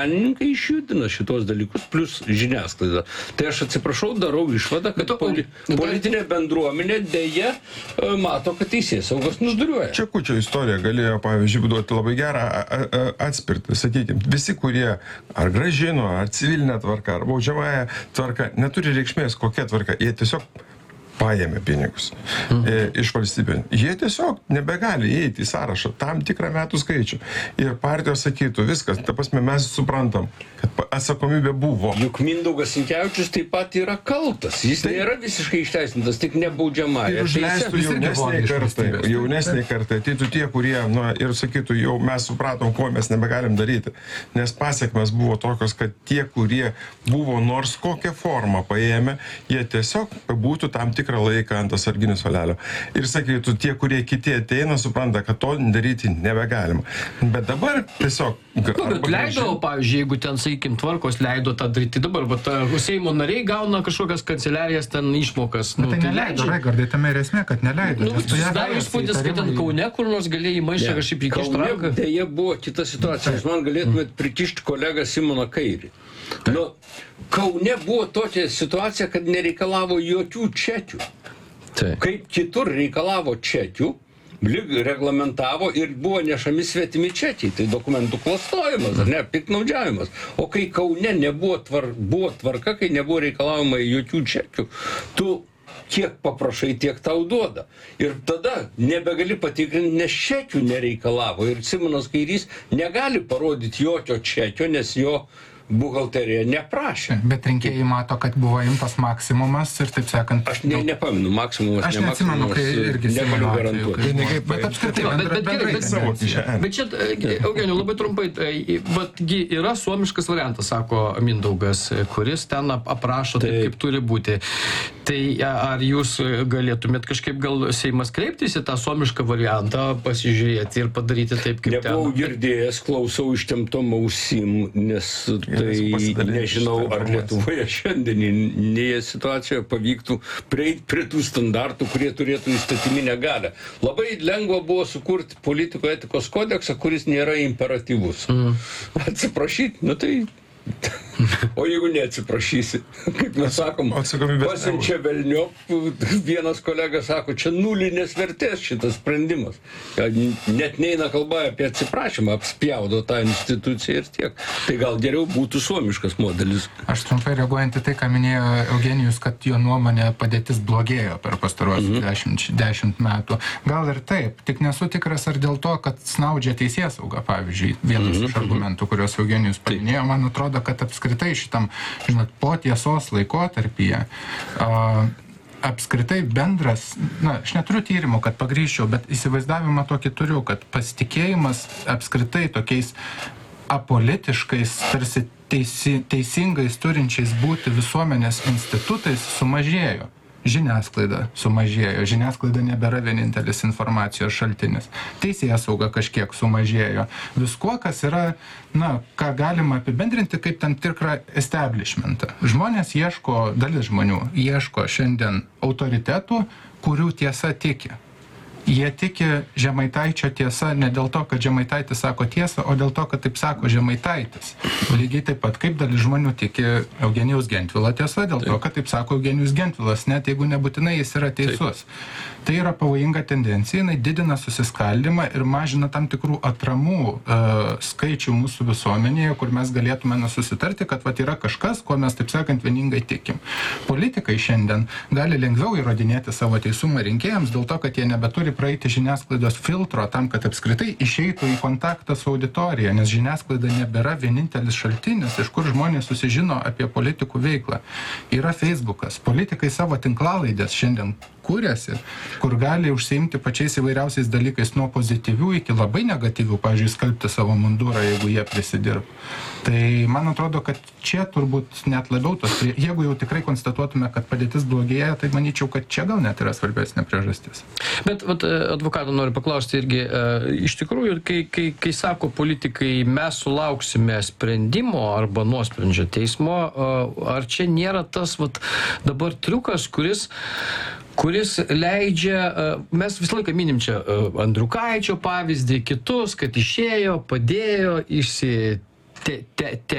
menininkai išjudina šitos dalykus, plus žiniasklaida. Tai aš atsiprašau, darau išvadą, kad politinė bendruomenė dėja mato, kad teisėsaugos nužduriuoja. Čekučio istorija galėjo, pavyzdžiui, duoti labai gerą atspirtį. Sakykime, visi, kurie ar grąžino, ar civilinę tvarką, ar baudžiamąją tvarką, neturi reikšmės kokia tvarka. Jie tiesiog paėmė pinigus iš valstybės. Jie tiesiog nebegali įeiti į sąrašą tam tikrą metų skaičių. Ir partijos sakytų, viskas, ta prasme, mes suprantam, kad atsakomybė buvo. Juk Mindaugas Sinkevičius taip pat yra kaltas. Jis nėra visiškai išteisintas, tik nebaudžiamąją. Ir užleistų jaunesniai kartai. Ateitų tie, kurie, ir sakytų, jau mes supratom, ko mes nebegalim daryti. Nes pasiekmes buvo tokios, kad tie, kurie buvo nors kokią formą paėmę, jie tiesiog būtų tam tikrą laiką ant atsarginių suolelio. Ir sakytų, tie, kurie kiti ateina, supranta, kad to daryti nebegalima. Bet dabar tiesiog... Bet leido, pavyzdžiui, jeigu ten, sakykim, tvarkos leido tą daryti dabar, bet Seimo nariai gauna kažkokias kanceliarijas ten išmokas. Tai neleido, Raigardai, tame ir esmė, kad neleido. Susidaro įspūdis, kad ten Kaune kur nors galėjai maišą kažkaip įkišti ranką. Dėja buvo kita situacija. Jūs man galėtumėt prikišti kolegą Simoną Kairį. Kaune buvo tokia situacija, kad nereikalavo jokių čekių. Kaip kitur reikalavo čekių, reglamentavo ir buvo nešami svetimi čekiai. Tai dokumentų klastojimas, ar ne, piktnaudžiavimas. O kai Kaune buvo tvarka, kai nebuvo reikalavimai jokių čekių, tu kiek paprašai, tiek tau duoda. Ir tada nebegali patikrinti, nes čekių nereikalavo. Ir Simonas Kairys negali parodyti jokio čekio, nes jo buhalterija neprašė. Bet rinkėjai mato, kad buvo imtas maksimumas ir taip sakant... Aš nepaminu, maksimumas, aš neatsimenu, kai irgi negaliu garantuoti. Bet apskritai, bet čia, Eugenijau, labai trumpai, betgi yra suomiškas variantas, sako Mindaugas, kuris ten aprašo taip, kaip turi būti. Tai ar jūs galėtumėt kažkaip gal Seimas kreiptis į tą suomišką variantą, pasižiūrėti ir padaryti taip, kaip ten? Nebuvau girdėjęs, klausau ištemptom ausim, nes tai nežinau, ar Lietuvoje šiandieninėje situacijoje pavyktų prieiti prie tų standartų, kurie turėtų įstatyminę galią. Labai lengva buvo sukurti politikų etikos kodeksą, kuris nėra imperatyvus. Atsiprašyti, tai... O jeigu neatsiprašysi, kaip mes sakom, pasiunčia velniop, vienas kolega sako, čia nulinės vertės šitas sprendimas. Net neina kalba apie atsiprašymą, apspjaudo tą instituciją ir tiek. Tai gal geriau būtų suomiškas modelis. Aš trumpai reaguojant į tai, ką minėjo Eugenijus, kad jo nuomonė padėtis blogėjo per pastaruosius 10 metų. Gal ir taip, tik nesu tikras ar dėl to, kad snaudžia teisėsauga, pavyzdžiui, vienas iš argumentų, kuriuos Eugenijus paminėjo, man atrodo, kad apskritai šitam, po tiesos laikotarpyje apskritai bendras, aš neturiu tyrimų, kad pagrįsčiau, bet įsivaizdavimą tokį turiu, kad pasitikėjimas apskritai tokiais apolitiškais, tarsi teisingais turinčiais būti visuomenės institutais sumažėjo. Žiniasklaida sumažėjo. Žiniasklaida nebėra vienintelis informacijos šaltinis. Teisėsauga kažkiek sumažėjo. Viskuo, kas yra, ką galima apibendrinti kaip tam tikrą establishmentą. Žmonės ieško, dalis žmonių ieško šiandien autoritetų, kurių tiesa tiki. Jie tiki Žemaitaičio tiesa ne dėl to, kad Žemaitaitis sako tiesą, o dėl to, kad taip sako Žemaitaitis. Lygiai taip pat, kaip dalis žmonių tiki Eugenijaus Gentvilo tiesa, dėl to, kad taip sako Eugenijus Gentvilas, net jeigu nebūtinai jis yra teisus. Tai yra pavojinga tendencija, jinai didina susiskaldymą ir mažina tam tikrų atramų skaičių mūsų visuomenėje, kur mes galėtume susitarti, kad yra kažkas, ko mes, taip sakant, vieningai tikim. Politikai šiandien gali lengviau įrodinėti savo teisumą rinkėjams dėl to, kad jie nebeturi praeiti žiniasklaidos filtro tam, kad apskritai išeitų į kontaktą su auditorija, nes žiniasklaida nebėra vienintelis šaltinis, iš kur žmonės susižino apie politikų veiklą. Yra Facebookas. Politikai savo tinklalaidės šiandien kūrėsi, kur gali užsiimti pačiais įvairiausiais dalykais nuo pozityvių iki labai negatyvių, pavyzdžiui, skalbti savo mundurą, jeigu jie prisidirba. Tai man atrodo, kad čia turbūt net labiau jeigu jau tikrai konstatuotume, kad padėtis blogėja, tai manyčiau, kad čia gal net yra svarbesnė priežastis. Bet advokatą noriu paklausti irgi, iš tikrųjų, kai sako politikai, mes sulauksime sprendimo arba nuosprendžio teismo, ar čia nėra tas dabar triukas, kuris leidžia, mes visą laiką minim čia Andriukaičio pavyzdį, kitus, kad išėjo, padėjo, te